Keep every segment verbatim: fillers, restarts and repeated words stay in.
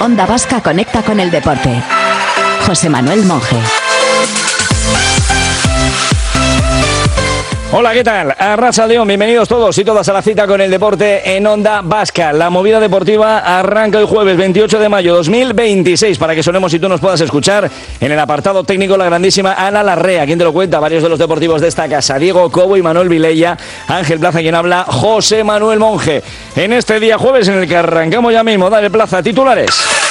Onda Vasca conecta con el deporte. José Manuel Monje. Hola, ¿qué tal? Arracha León, bienvenidos todos y todas a la cita con el deporte en Onda Vasca. La movida deportiva arranca el jueves veintiocho de mayo de dos mil veintiséis para que sonemos y tú nos puedas escuchar en el apartado técnico la grandísima Ana Larrea. ¿Quién te lo cuenta? Varios de los deportivos de esta casa, Diego Cobo y Manuel Vilella, Ángel Plaza, quien habla, José Manuel Monje. En este día jueves en el que arrancamos ya mismo, dale Plaza, titulares.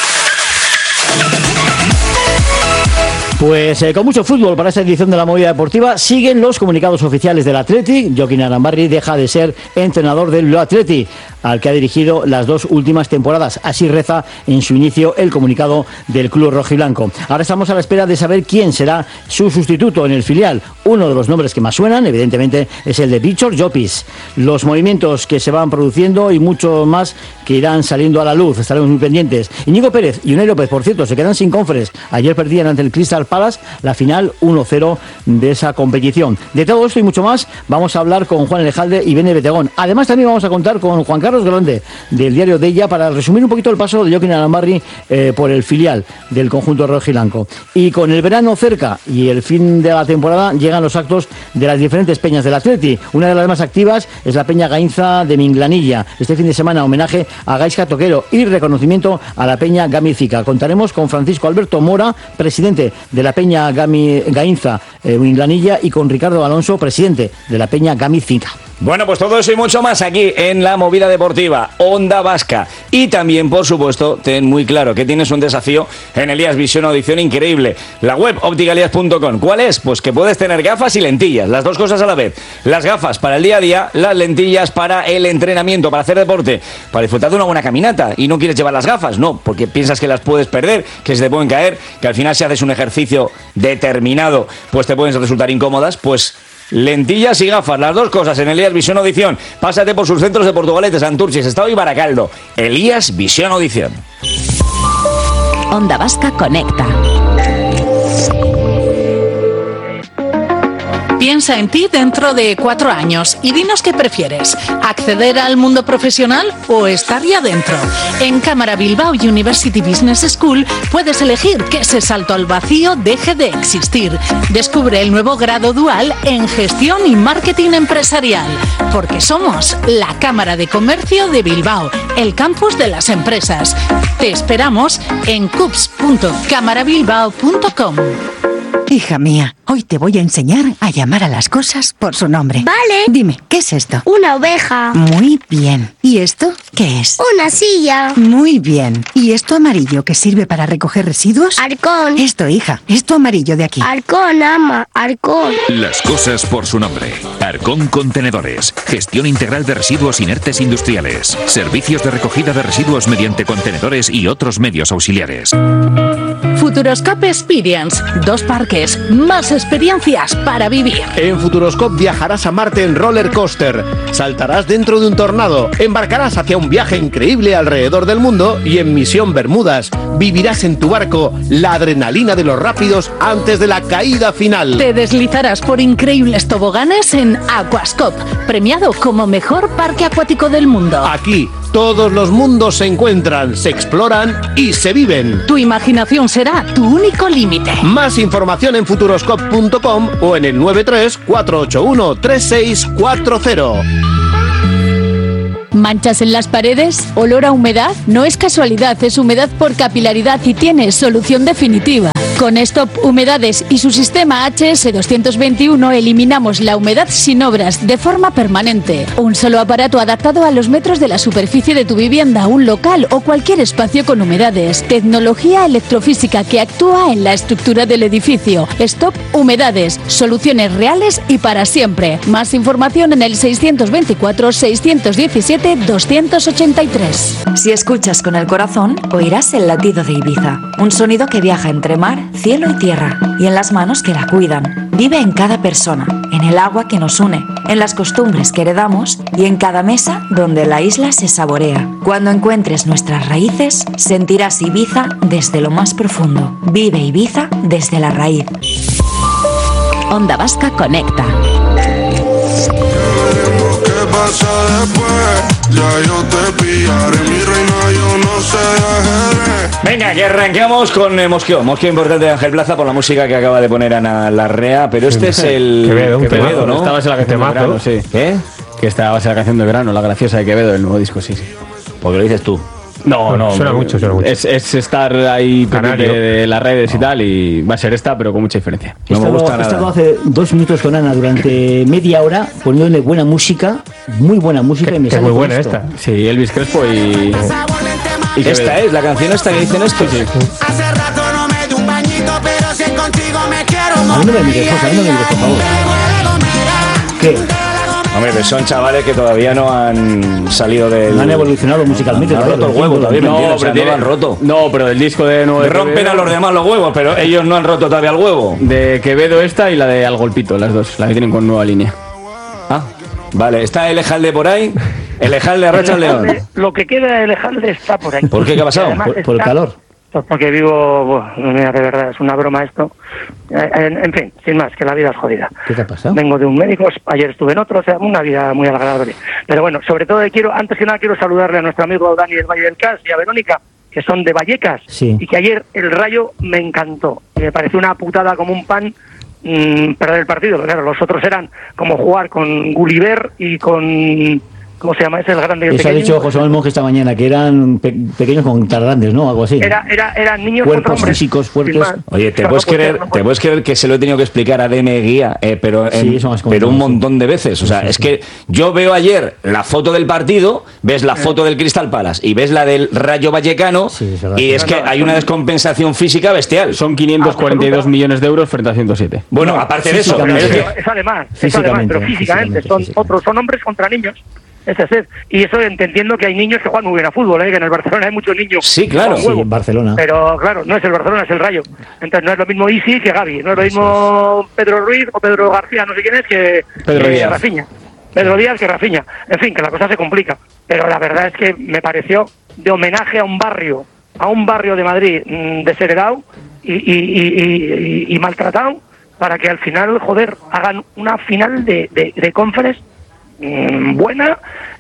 Pues eh, con mucho fútbol para esta edición de la movida deportiva. Siguen los comunicados oficiales del Athletic. Joaquín Arambarri deja de ser entrenador del Athletic, al que ha dirigido las dos últimas temporadas. Así reza en su inicio el comunicado del club rojiblanco. Ahora estamos a la espera de saber quién será su sustituto en el filial. Uno de los nombres que más suenan, evidentemente, es el de Víctor Llopis. Los movimientos que se van produciendo y mucho más que irán saliendo a la luz. Estaremos muy pendientes. Íñigo Pérez y Unai López, por cierto, se quedan sin conference. Ayer perdían ante el Crystal Palace la final uno cero de esa competición. De todo esto y mucho más vamos a hablar con Juan Elejalde y Bene Betegón. Además también vamos a contar con Juan Carlos Grande del diario Deia para resumir un poquito el paso de Joaquín Arambarri eh, por el filial del conjunto rojiblanco. Y con el verano cerca y el fin de la temporada llegan los actos de las diferentes peñas del Atleti. Una de las más activas es la peña Gainza de Minglanilla. Este fin de semana homenaje a Gaisca Toquero y reconocimiento a la peña Gamifica. Contaremos con Francisco Alberto Mora, presidente de la peña Gami, Gainza eh, Minglanilla, y con Ricardo Alonso, presidente de la peña Gamifica. Bueno, pues todo eso y mucho más aquí en la movida deportiva Onda Vasca. Y también, por supuesto, ten muy claro que tienes un desafío en Elías Visión Audición increíble. La web óptica elías punto com. ¿Cuál es? Pues que puedes tener gafas y lentillas, las dos cosas a la vez. Las gafas para el día a día, las lentillas para el entrenamiento, para hacer deporte, para disfrutar de una buena caminata. Y no quieres llevar las gafas, no, porque piensas que las puedes perder, que se te pueden caer, que al final si haces un ejercicio determinado, pues te pueden resultar incómodas. Pues lentillas y gafas, las dos cosas en Elías Visión Audición. Pásate por sus centros de Portugalete, Santurce, Sestao y Baracaldo. Elías Visión Audición. Onda Vasca conecta. Piensa en ti dentro de cuatro años y dinos qué prefieres, acceder al mundo profesional o estar ya dentro. En Cámara Bilbao University Business School puedes elegir que ese salto al vacío deje de existir. Descubre el nuevo grado dual en Gestión y Marketing Empresarial, porque somos la Cámara de Comercio de Bilbao, el campus de las empresas. Te esperamos en cups punto cámara bilbao punto com. Hija mía, hoy te voy a enseñar a llamar a las cosas por su nombre. Vale. Dime, ¿qué es esto? Una oveja. Muy bien. ¿Y esto qué es? Una silla. Muy bien. ¿Y esto amarillo que sirve para recoger residuos? Arcón. Esto, hija, esto amarillo de aquí. Arcón, ama, Arcón. Las cosas por su nombre. Arcón Contenedores. Gestión integral de residuos inertes industriales. Servicios de recogida de residuos mediante contenedores y otros medios auxiliares. Futuroscope Experience. Dos parques, más experiencias para vivir. En Futuroscope viajarás a Marte en roller coaster, saltarás dentro de un tornado, embarcarás hacia un viaje increíble alrededor del mundo y en Misión Bermudas vivirás en tu barco la adrenalina de los rápidos antes de la caída final. Te deslizarás por increíbles toboganes en Aquascope, premiado como mejor parque acuático del mundo. Aquí todos los mundos se encuentran, se exploran y se viven. Tu imaginación será tu único límite. Más información en futuroscope punto com o en el nueve tres cuatro ocho uno tres seis cuatro cero. ¿Manchas en las paredes? ¿Olor a humedad? No es casualidad, es humedad por capilaridad y tiene solución definitiva. Con Stop Humedades y su sistema H S doscientos veintiuno eliminamos la humedad sin obras de forma permanente. Un solo aparato adaptado a los metros de la superficie de tu vivienda, un local o cualquier espacio con humedades. Tecnología electrofísica que actúa en la estructura del edificio. Stop Humedades, soluciones reales y para siempre. Más información en el seiscientos veinticuatro seiscientos diecisiete doscientos ochenta y tres. Si escuchas con el corazón, oirás el latido de Ibiza. Un sonido que viaja entre mar, cielo y tierra, y en las manos que la cuidan. Vive en cada persona, en el agua que nos une, en las costumbres que heredamos y en cada mesa donde la isla se saborea. Cuando encuentres nuestras raíces, sentirás Ibiza desde lo más profundo. Vive Ibiza desde la raíz. Onda Vasca conecta. Pasa después, ya yo te pillaré, mi reina, yo no sé de ajedrez. Venga, que arranquemos con eh, Mosqueo. Mosqueo importante de Ángel Plaza por la música que acaba de poner Ana Larrea, pero este es el Quevedo, un Quevedo, temazo, ¿no? Esta va a ser la canción de verano, sí. ¿Qué? Que esta va a ser la canción de verano, la graciosa de Quevedo, el nuevo disco, sí, sí. Porque lo dices tú. No, no. Suena mucho, suena mucho. Es, es estar ahí pendiente Canario. de las redes y tal, y va a ser esta, pero con mucha diferencia. He estado, he estado hace dos minutos con Ana durante media hora poniéndole buena música, muy buena música. Y me que sale muy con buena esto. esta. Sí, Elvis Crespo y... y esta es la canción esta que dicen esto. Sí. Hace rato no me doy un bañito, pero si contigo me quiero A mí no me mires, José, a mí no me mires, por favor. ¿Qué? Hombre, pues son chavales que todavía no han salido del... No han evolucionado musicalmente. No han roto el huevo todavía, ¿me entiendes? O sea, no lo han roto. No, pero del disco de nuevo de Rompen Quevedo, a los demás los huevos, pero ellos no han roto todavía el huevo. De Quevedo esta y la de Al Golpito, las dos, la que tienen con nueva línea. Ah, vale. ¿Está el Ejalde por ahí? El Ejalde Arracha al León. Lo que queda del Ejalde está por ahí. ¿Por qué? ¿Qué ha pasado? Además, Por, por el está- calor. Pues porque vivo, bueno, mira, de verdad, es una broma esto. Eh, En, en fin, sin más, que la vida es jodida. ¿Qué te ha pasado? Vengo de un médico, ayer estuve en otro, o sea, una vida muy agradable. Pero bueno, sobre todo quiero, antes que nada quiero saludarle a nuestro amigo Dani del Valle del Cas y a Verónica, que son de Vallecas, Sí. y que ayer el Rayo me encantó. Y me pareció una putada como un pan mmm, perder el partido. Pero claro, los otros eran como jugar con Gulliver y con... ¿Cómo se llama ese? El grande y el Eso ha pequeño. dicho José Manuel Monge esta mañana, que eran pe- pequeños con tardantes, ¿no? Algo así. Era, era, eran niños Cuerpos contra hombres. físicos fuertes. Sin más. Oye, ¿te No, puedes, no puede creer, ser, no ¿te puede puedes creer que se lo he tenido que explicar a D M Guía, eh, pero, Sí, en- eso me has pero comentado, un sí. montón de veces? O sea, es que yo veo ayer la foto del partido, ves la foto del Crystal Palace y ves la del Rayo Vallecano, Sí, es verdad. y es que hay una descompensación física bestial. Son quinientos cuarenta y dos millones de euros frente a ciento siete. Bueno, aparte de eso, físicamente. es que- Eso, eso además, eso Físicamente, además, pero físicamente, físicamente, son físicamente. otros, son hombres contra niños. Ese es el- y eso ent- entiendo que hay niños que juegan muy bien a fútbol, ¿eh? Que en el Barcelona hay muchos niños. Sí, claro. con Sí, huevo. en Barcelona. Pero claro, no es el Barcelona, es el Rayo. Entonces no es lo mismo Isi que Gavi, no es lo mismo Pedro Ruiz o Pedro García, no sé quién es, que, Pedro que Díaz. Rafinha. Pedro Díaz que Rafinha. En fin, que la cosa se complica. Pero la verdad es que me pareció de homenaje a un barrio, a un barrio de Madrid mmm, desheredado y, y, y, y, y maltratado, para que al final, joder, hagan una final de, de, de conference mmm, buena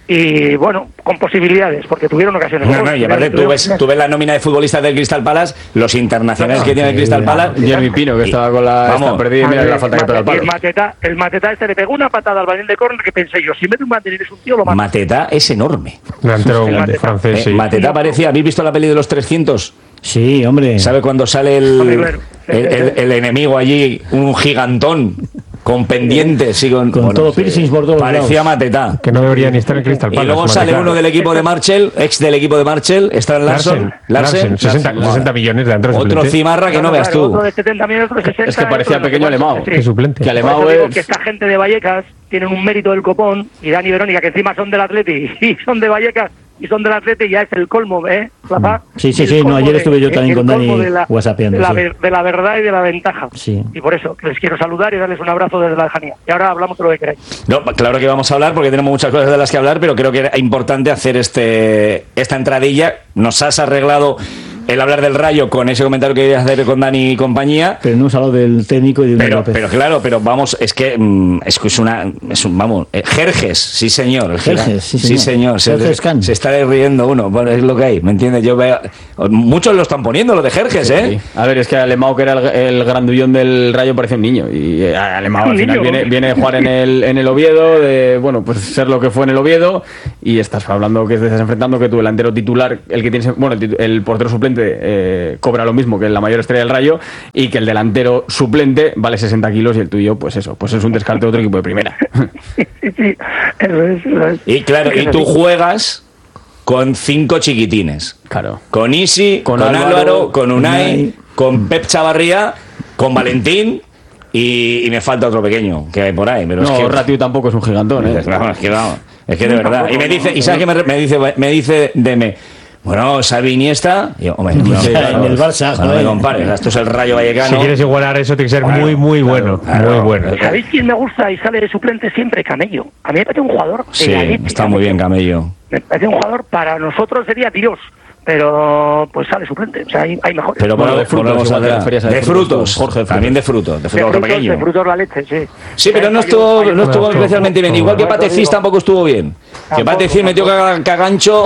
y, bueno, con posibilidades, porque tuvieron ocasiones. No, no, y aparte tú ves, tú ves la nómina de futbolistas del Crystal Palace, los internacionales que tiene el Crystal Palace. Jeremy Pino, que y- estaba con la vamos, esta perdida, y mira la falta que pega al Y el palo. Mateta, el Mateta este le pegó una patada al balón de córner que pensé yo, si mete un banderín es un tío, lo mata. Mateta es enorme. Delantero El Mateta. francés, Eh, sí. Mateta parecía, ¿habéis visto la peli de los trescientos? Sí, hombre. ¿Sabe cuando sale el, Hombre, claro. el, el- el enemigo allí, un gigantón, con pendientes y con... Con todo piercings por todos Parecía lados. Mateta. Que no debería ni estar en Crystal Y Palace. luego Mateta. sale uno del equipo de Marshall, ex del equipo de Marshall, está en Larson. Larsen, Larsen, sesenta, sesenta millones de delantero Otro suplente. cimarra que no veas Claro, tú. otro de setenta millones, otro de sesenta, Es que parecía otro de pequeño no sé cuánto, Alemão. sí. Qué suplente. Que Por Alemão eso digo es... que esta gente de Vallecas tienen un mérito del copón, y Dani y Verónica, que encima son del Atleti y son de Vallecas y son del Atleti, ya es el colmo, ¿eh? Rafa? Sí, sí, El sí, no, colmo ayer de- estuve yo el- también el con Dani colmo de la, whatsappeando, de la, sí. ver- de la verdad y de la ventaja. Sí. Y por eso les quiero saludar y darles un abrazo desde la lejanía. Y ahora hablamos de lo que queráis. No, claro que vamos a hablar porque tenemos muchas cosas de las que hablar, pero creo que era importante hacer este esta entradilla. Nos has arreglado el hablar del Rayo con ese comentario que querías hacer con Dani y compañía. Pero no hemos hablado del técnico y de un Pero, López. pero claro, pero vamos, es que mm, es que es una, es un, vamos, eh, Jerjes, sí señor, el Jerjes, giga- sí, sí señor. señor, se, Jerjes Can. se está riendo uno, bueno, es lo que hay, ¿me entiendes? Yo veo, muchos lo están poniendo, lo de Jerjes, ¿eh? Sí. A ver, es que Alemão, que era el, el grandullón del Rayo, parece un niño. Y eh, Alemão al Un final niño. viene, viene a jugar en el, en el Oviedo, de, bueno, pues ser lo que fue en el Oviedo. Y estás hablando que te estás enfrentando que tu delantero titular, el que tienes, bueno, el, titu- el portero suplente, eh, cobra lo mismo que la mayor estrella del Rayo, y que el delantero suplente vale sesenta kilos y el tuyo, pues eso, pues es un descarte de otro equipo de primera. Sí, sí, eso es, eso es. Y claro, y tú juegas con cinco chiquitines. Claro. Con Isi, con, Con Álvaro, Álvaro, con Unai, Unai. con Pep Chavarría, con Valentín y, y me falta otro pequeño que hay por ahí. Pero No, es que, Ratiu tampoco es un gigantón, ¿eh? Vamos, es que vamos, es que de verdad. Y me dice, ¿y sabes qué me, me dice? Me dice Deme, bueno, Xavi Iniesta. Y yo, hombre, no, Sí, claro, en el Barça, no me joder. compares, esto es el Rayo Vallecano. Si quieres igualar eso, tiene que ser Claro, muy, muy claro, bueno. claro. Muy bueno. ¿Sabéis quién me gusta y sale de suplente siempre? Camello. A mí me parece un jugador. de Sí, la leche, está muy bien Camello. Me parece un jugador, para nosotros sería Dios, pero pues sale suplente. O sea, hay, hay mejores. Pero Bueno, bueno, de frutos, volvemos igual a te hablar. referías a de de frutos, frutos, tú, Jorge, de frutos. también de frutos, de de frutos, otro frutos, pequeño. de frutos la leche, sí. Sí, pero no Hay un- estuvo, hay un- no estuvo no, especialmente bien. no, Igual que no, Patecís digo. tampoco estuvo bien. Que Tampoco, Patecís metió tampoco. caga- cagancho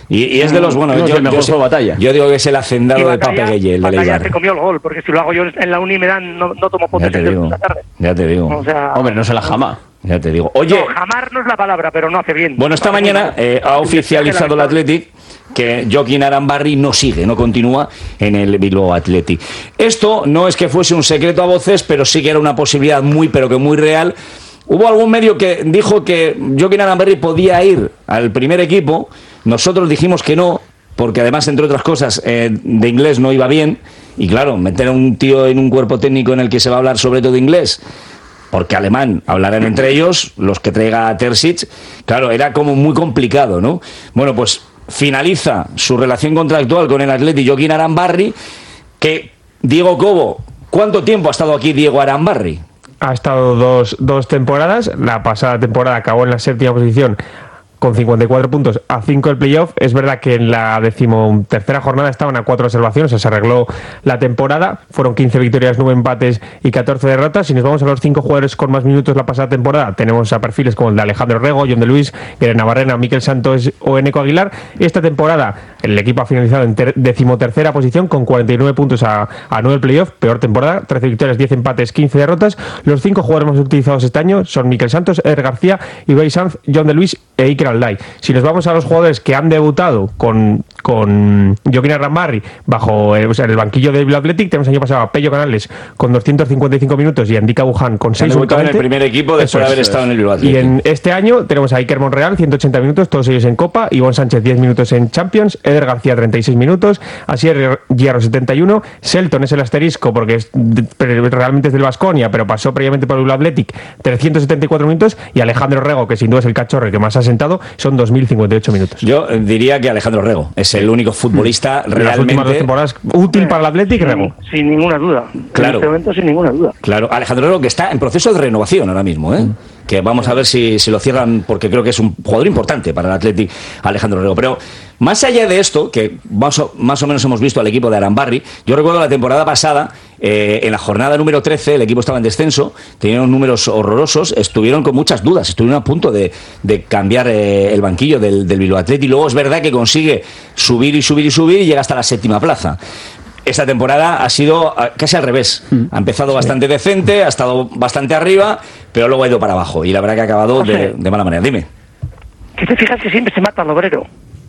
Y, y es de los buenos. No, yo, el mejor yo, juego de batalla. Yo digo que es el hacendado Y de Batalla- Pape Gueye, el de Batalla Leibar. se comió el gol, porque si lo hago yo en la uni me dan, no, no tomo Ya fotos te en digo, la tarde. ya te digo. O sea, Hombre, no se la jama. Ya te digo. Oye, no, jamar no es la palabra, pero no hace bien. bueno, esta Hace mañana muy mal. eh, ha oficializado el Athletic que Joaquín Arambarri no sigue, no continúa en el Bilbao Athletic. Esto no es que fuese un secreto a voces, pero sí que era una posibilidad muy, pero que muy real. Hubo algún medio que dijo que Joaquín Arambarri podía ir al primer equipo. Nosotros dijimos que no, porque además, entre otras cosas, eh, de inglés no iba bien. Y claro, meter a un tío en un cuerpo técnico en el que se va a hablar sobre todo inglés, porque alemán hablarán entre ellos, los que traiga a Terzic, claro, era como muy complicado, ¿no? Bueno, pues finaliza su relación contractual con el Athletic Joaquín Arambarri, que Diego Cobo, ¿cuánto tiempo ha estado aquí Diego Arambarri? Ha estado dos, dos temporadas. La pasada temporada acabó en la séptima posición con cincuenta y cuatro puntos a cinco del playoff. Es verdad que en la decimotercera jornada estaban a cuatro observaciones, o sea, se arregló la temporada. Fueron quince victorias, nueve empates y catorce derrotas. Si nos vamos a los cinco jugadores con más minutos la pasada temporada, tenemos a perfiles como el de Alejandro Rego, John de Luis, Guillermo Navarrena, Miquel Santos o Eneco Aguilar. Esta temporada el equipo ha finalizado en ter- decimotercera posición con cuarenta y nueve puntos a, a nueve del playoff. Peor temporada, trece victorias, diez empates, quince derrotas. Los cinco jugadores más utilizados este año son Miquel Santos, Eder García, Ibai Sanz, John de Luis e Iker Alday. Si nos vamos a los jugadores que han debutado con, con Joaquín Arambarri bajo eh, o sea, en el banquillo del Bilbao Athletic, tenemos el año pasado a Pello Canales con doscientos cincuenta y cinco minutos y a Andika Buján con seis. Han debutado en el primer equipo después de haber estado en el Bilbao Athletic. Y en este año tenemos a Iker Monreal, ciento ochenta minutos, todos ellos en Copa, Ivonne Sánchez, diez minutos en Champions, Eder García, treinta y seis minutos, Asier Hierro, setenta y uno, Selton es el asterisco porque es, de, realmente es del Baskonia, pero pasó previamente por el Bilbao Athletic, trescientos setenta y cuatro minutos, y Alejandro Rego, que sin duda es el cachorro que más ha sentado, son dos mil cincuenta y ocho minutos. Yo eh, diría que Alejandro Rego es el único futbolista En las últimas dos realmente temporadas útil para el Athletic, Rego. Sin ninguna duda. Claro. En este momento, sin ninguna duda. Claro, Alejandro Rego, que está en proceso de renovación ahora mismo, ¿eh? Que vamos a ver si, si lo cierran, porque creo que es un jugador importante para el Athletic, Alejandro Rego. Pero más allá de esto, que más o, más o menos hemos visto al equipo de Arambarri, yo recuerdo la temporada pasada, eh, en la jornada número trece, el equipo estaba en descenso, tenían números horrorosos, estuvieron con muchas dudas, estuvieron a punto de, de cambiar eh, el banquillo del, del Bilbao Athletic, y luego es verdad que consigue subir y subir y subir y llega hasta la séptima plaza. Esta temporada ha sido casi al revés. Ha empezado sí. bastante decente, ha estado bastante arriba, pero luego ha ido para abajo. Y la verdad que ha acabado de, de mala manera. Dime. Que te fijas que siempre se mata al obrero.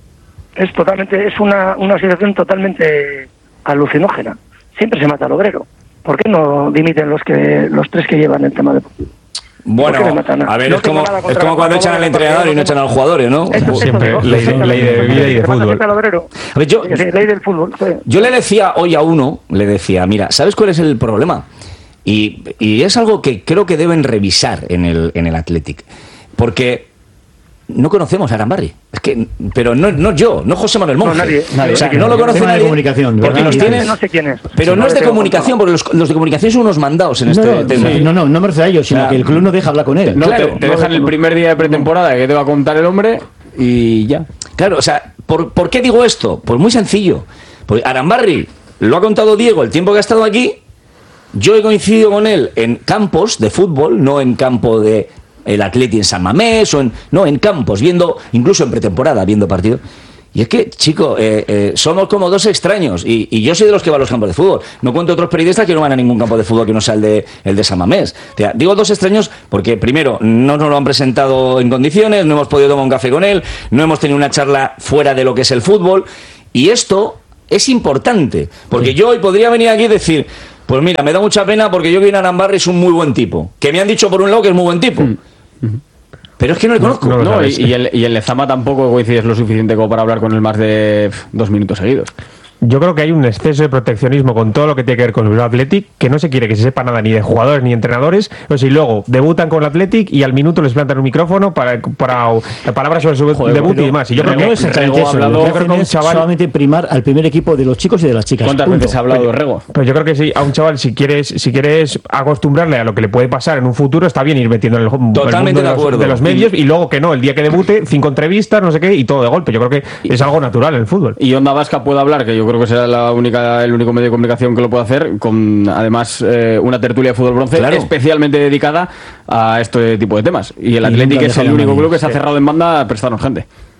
Es totalmente, es una, una situación totalmente alucinógena. Siempre se mata al obrero. ¿Por qué no dimiten los que los tres que llevan el tema deportivo? Bueno, a ver, no es como, es como cuando echan al entrenador y no echan a los jugadores, ¿no? Eso, siempre, eso, ley, de, ley de vida y de fútbol. A ver, yo, ley del fútbol. Sí. Yo le decía hoy a uno, le decía, mira, ¿sabes cuál es el problema? Y, y es algo que creo que deben revisar en el, en el Athletic. Porque no conocemos a Arambarri. Es que, pero no, no yo, no José Manuel Monge. No, nadie, nadie, o sea, que nadie, no lo conoce tema nadie. De comunicación, porque los tiene, no sé quién es. Pero sí, no, no es de tengo comunicación, porque los, los de comunicación son unos mandados en no, este no, tema. Sí, no, no, no me refiero a ellos, sino claro. que el club no deja hablar con él. No, claro, te, te no, dejan no, el primer día de pretemporada que te va a contar el hombre y ya. Claro, o sea, ¿por, ¿por qué digo esto? Pues muy sencillo. Porque Arambarri, lo ha contado Diego, el tiempo que ha estado aquí, yo he coincidido con él en campos de fútbol, no en campo de el Athletic en San Mamés, o en, no, en campos, viendo, incluso en pretemporada, viendo partidos. Y es que, chico, eh, eh, somos como dos extraños. Y, y yo soy de los que va a los campos de fútbol. No cuento otros periodistas que no van a ningún campo de fútbol que no sea el de, el de San Mamés. O sea, digo dos extraños porque, primero, no nos lo han presentado en condiciones, no hemos podido tomar un café con él, no hemos tenido una charla fuera de lo que es el fútbol. Y esto es importante. Porque yo hoy podría venir aquí y decir, pues mira, me da mucha pena porque yo que Arambarri es un muy buen tipo. Que me han dicho por un lado que es muy buen tipo. Mm. Pero es que no le conozco. No, no, no, y, y, el, y el Lezama tampoco coincides lo suficiente como para hablar con él más de pff, dos minutos seguidos. Yo creo que hay un exceso de proteccionismo con todo lo que tiene que ver con el Bilbao Athletic, que no se quiere que se sepa nada ni de jugadores ni de entrenadores. O sea, y luego debutan con el Athletic y al minuto les plantan un micrófono para, para, para palabras sobre su Joder, debut y demás. Y yo creo que no es exactamente eso. Hablado, yo creo que es chaval... solamente primar al primer equipo de los chicos y de las chicas. ¿Cuántas punto. veces ha hablado de Rego? Pues yo creo que sí, a un chaval, si quieres si quieres acostumbrarle a lo que le puede pasar en un futuro, está bien ir metiendo en el, Totalmente el mundo de, de, los, de los medios y luego que no, el día que debute, cinco entrevistas, no sé qué, y todo de golpe. Yo creo que es algo natural en el fútbol. Y Onda Vasca puede hablar, que yo creo que será la única el único medio de comunicación que lo puede hacer, con además eh, una tertulia de fútbol bronce claro. especialmente dedicada a este tipo de temas. Y el Athletic es el único club que se ha cerrado en banda a prestarnos gente.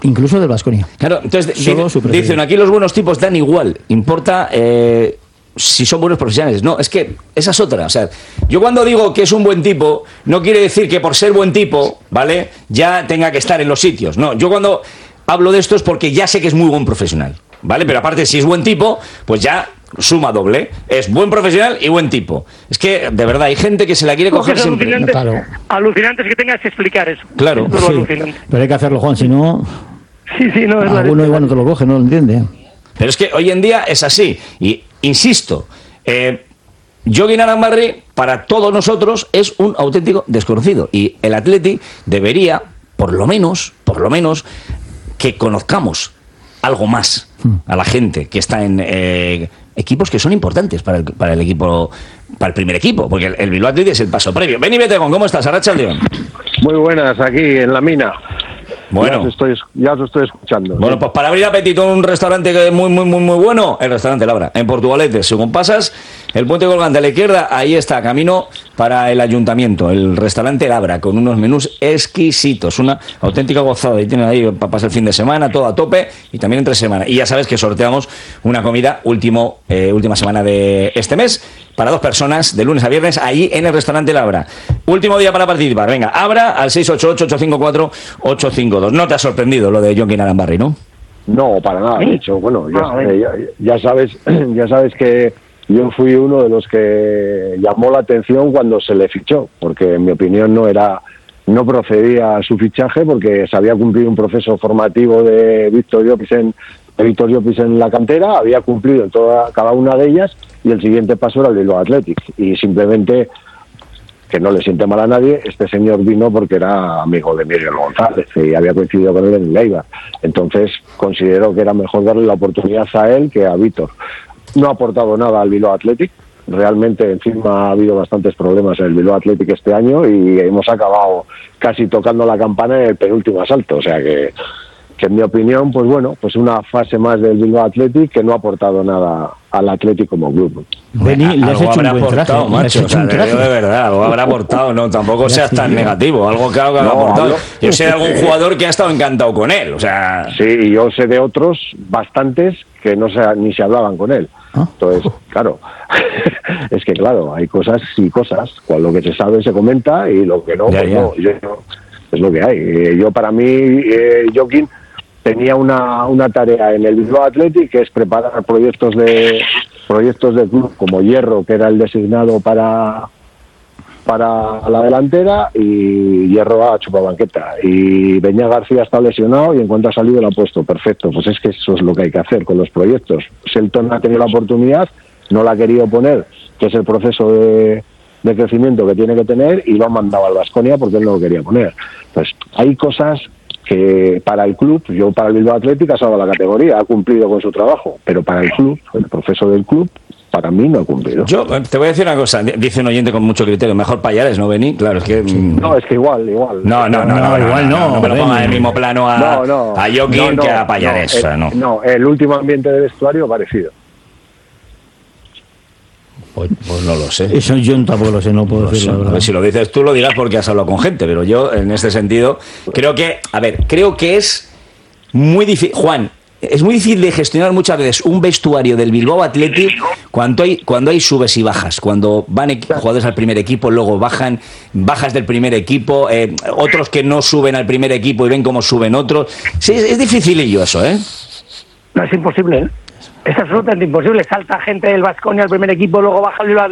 Incluso del Baskonia. Claro, entonces dice, dicen aquí los buenos tipos dan igual, importa eh, si son buenos profesionales. No, es que esa es otra. O sea, yo cuando digo que es un buen tipo, no quiere decir que por ser buen tipo, ¿vale?, ya tenga que estar en los sitios. No, yo cuando hablo de esto es porque ya sé que es muy buen profesional, ¿vale? Pero aparte, si es buen tipo, pues ya suma doble. Es buen profesional y buen tipo. Es que, de verdad, hay gente que se la quiere No, coger que es siempre. alucinante, Claro. alucinante es que tengas que explicar eso. Claro. Es lo Sí, alucinante. pero hay que hacerlo, Juan, si no... Sí, sí, no, es la Alguno igual no te lo coge, no lo entiende. Pero es que hoy en día es así. Y insisto, eh, Jokin Arambarri para todos nosotros es un auténtico desconocido. Y el Athletic debería, por lo menos, por lo menos, que conozcamos algo más a la gente que está en eh, equipos que son importantes para el, para el equipo, para el primer equipo, porque el, el Bilbao Athletic es el paso previo. Beni Betegón, ¿cómo estás? Arratsaldeon. Muy buenas, aquí en la mina. Bueno. Ya os estoy, ya os estoy escuchando. Bueno, ¿sí? pues para abrir apetito en un restaurante que es muy, muy, muy, muy bueno, el restaurante Labra, en Portugalete. Según pasas el puente colgante a la izquierda, ahí está, camino para el ayuntamiento, el restaurante Labra, con unos menús exquisitos, una auténtica gozada. Y tienen ahí para pasar el fin de semana, todo a tope, y también entre semana. Y ya sabes que sorteamos una comida último, eh, última semana de este mes, para dos personas, de lunes a viernes, allí en el restaurante Labra. Último día para participar. Venga, Abra al seis ocho ocho, ocho cinco cuatro, ocho cinco dos. No te ha sorprendido lo de Jokin Arambarri, ¿no? No, para nada. De hecho, bueno, ya, Ah, eh, ya, ya sabes, ya sabes que yo fui uno de los que llamó la atención cuando se le fichó, porque en mi opinión no era, no procedía a su fichaje, porque se había cumplido un proceso formativo de Víctor Llopis en, de Víctor Llopis en la cantera, había cumplido en toda cada una de ellas, y el siguiente paso era el Bilbao Athletic. Y simplemente, que no le siente mal a nadie, este señor vino porque era amigo de Miguel González y había coincidido con él en Leibar. Entonces considero que era mejor darle la oportunidad a él que a Víctor. No ha aportado nada al Bilbao Athletic. Realmente encima ha habido bastantes problemas en el Bilbao Athletic este año y hemos acabado casi tocando la campana en el penúltimo asalto. O sea que, que en mi opinión, pues bueno, pues una fase más del Bilbao Athletic que no ha aportado nada al Athletic como club. Beni, le has Algo hecho un habrá buen traje. aportado, le has macho, hecho o sea, un de, traje. de verdad, algo habrá aportado, no, tampoco seas tan negativo, algo claro que habrá No, aportado. hablo- Yo sé de algún jugador que ha estado encantado con él, o sea... Sí, y yo sé de otros bastantes que no se, ni se hablaban con él. Entonces, claro, es que claro, hay cosas y cosas. Cuando lo que se sabe se comenta y lo que no, Ya, pues ya. no, yo- yo- es lo que hay. Eh, Yo para mí, eh, Jokin tenía una, una tarea en el Bilbao Athletic, que es preparar proyectos de proyectos del club como Hierro, que era el designado para para la delantera, y Hierro a chupabanqueta. Y Beñá García está lesionado y en cuanto ha salido lo ha puesto. Perfecto, pues es que eso es lo que hay que hacer con los proyectos. Selton ha tenido la oportunidad, no la ha querido poner, que es el proceso de, de crecimiento que tiene que tener, y lo han mandado al Baskonia porque él no lo quería poner. Pues hay cosas que para el club, yo para el Bilbao Athletic ha salvado la categoría, ha cumplido con su trabajo, pero para el club, el proceso del club, para mí no ha cumplido. Yo eh, te voy a decir una cosa, dice un oyente con mucho criterio, mejor Payares, ¿no, Beni? Claro, es que... mm, No, es que igual, igual. No, no, no, no, igual no. No me lo ponga en el mismo plano a, No, no. a Jokin No, no, que a Payares, no, o sea, no. el, no, el último ambiente de vestuario parecido. Pues, pues no lo sé. Eso yo tampoco lo sé, no puedo No sé. decir la A verdad. ver, si lo dices tú, lo dirás porque has hablado con gente, pero yo, en este sentido, creo que, a ver, creo que es muy difícil, Juan, es muy difícil de gestionar muchas veces un vestuario del Bilbao Athletic cuando hay, cuando hay subes y bajas, cuando van equ- jugadores al primer equipo, luego bajan, bajas del primer equipo, eh, otros que no suben al primer equipo y ven cómo suben otros. Sí, es, es dificilillo eso, ¿eh? No, es imposible, ¿eh? Es absolutamente imposible. Salta gente del Baskonia al primer equipo, luego baja el Bilbao